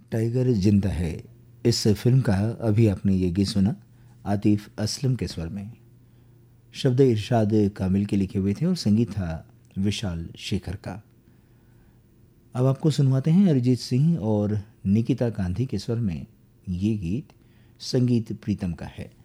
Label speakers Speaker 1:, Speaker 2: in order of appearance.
Speaker 1: Tiger जिंदा है, इस फिल्म का अभी आपने ये गीत सुना आतिफ असलम के स्वर में। शब्द इरशाद कामिल के लिखे हुए थे और संगीत था विशाल शेखर का। अब आपको सुनवाते हैं अरिजीत सिंह और निकिता गांधी के स्वर में ये गीत, संगीत प्रीतम का है।